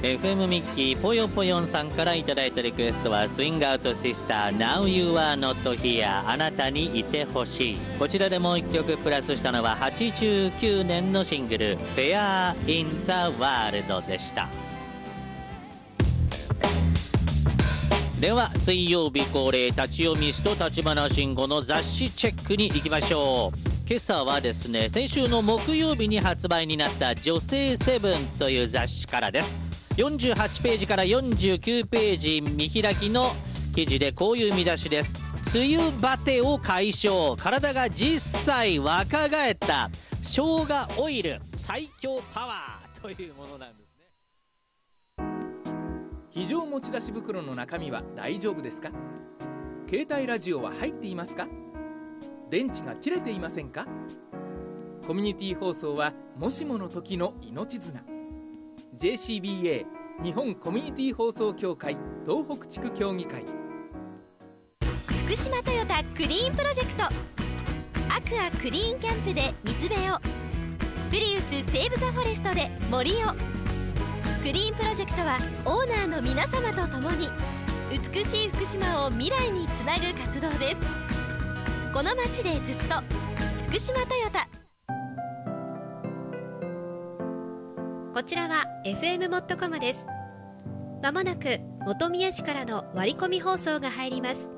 FM ミッキーぽよぽよんさんからいただいたリクエストはスイングアウトシスター Now You Are Not Here あなたにいてほしい。こちらでもう1曲プラスしたのは89年のシングル Fair in the World でした。では水曜日恒例立ち読みスト立花慎吾の雑誌チェックに行きましょう。今朝はですね、先週の木曜日に発売になった女性セブンという雑誌からです。48ページから49ページ見開きの記事でこういう見出しです。梅雨バテを解消、体が10歳若返った生姜オイル最強パワーというものなんです。 非常持ち出し袋の中身は大丈夫ですか？携帯ラジオは入っていますか？電池が切れていませんか？コミュニティ放送はもしもの時の命綱。 JCBA 日本コミュニティ放送協会東北地区協議会。 福島トヨタクリーンプロジェクト。アクアクリーンキャンプで水辺を、プリウスセーブ・ザ・フォレストで森を。クリーンプロジェクトはオーナーの皆様と共に美しい福島を未来につなぐ活動です。この街でずっと福島トヨタ。 こちらは FM モットコムです。まもなく本宮市からの割り込み放送が入ります。